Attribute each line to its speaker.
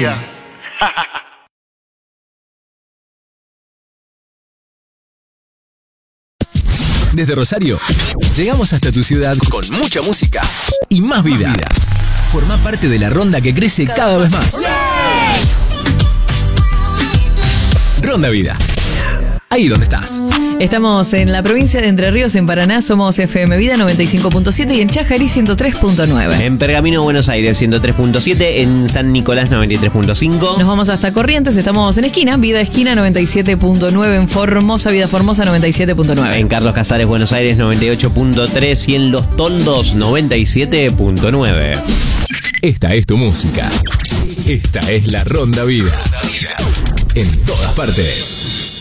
Speaker 1: Vida.
Speaker 2: Desde Rosario, llegamos hasta tu ciudad con mucha música y más vida. Forma parte de la ronda que crece cada vez más. Ronda Vida. Ahí donde estás.
Speaker 3: Estamos en la provincia de Entre Ríos, en Paraná. Somos FM Vida 95.7 y en Chajarí 103.9.
Speaker 4: En Pergamino, Buenos Aires 103.7. En San Nicolás 93.5.
Speaker 3: Nos vamos hasta Corrientes. Estamos en Esquina, Vida Esquina 97.9. En Formosa, Vida Formosa 97.9.
Speaker 4: En Carlos Casares, Buenos Aires 98.3. Y en Los Toldos 97.9.
Speaker 2: Esta es tu música. Esta es la Ronda Vida. En todas partes.